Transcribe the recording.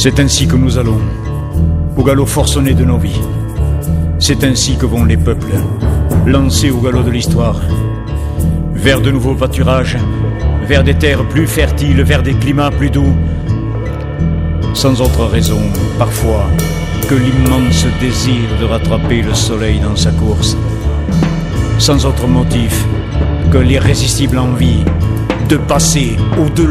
C'est ainsi que nous allons, au galop forcené de nos vies. C'est ainsi que vont les peuples, lancés au galop de l'histoire, vers de nouveaux pâturages, vers des terres plus fertiles, vers des climats plus doux, sans autre raison, parfois, que l'immense désir de rattraper le soleil dans sa course, sans autre motif que l'irrésistible envie de passer au-delà